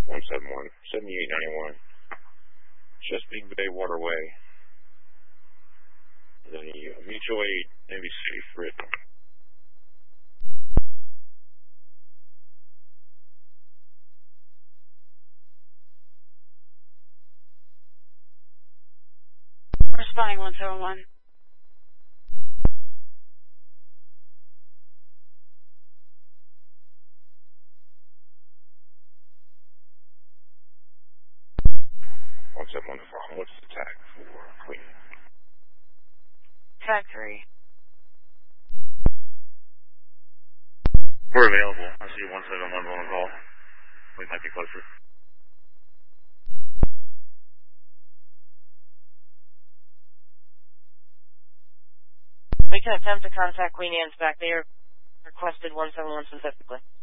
171, 7891. Chesapeake Bay Waterway. The mutual aid, NBC, written. Responding 171. What's the tag for Queen? Tag 3. We're available. I see 171 on call. We might be closer. We can attempt to contact Queen Anne's back. They are requested 171 specifically.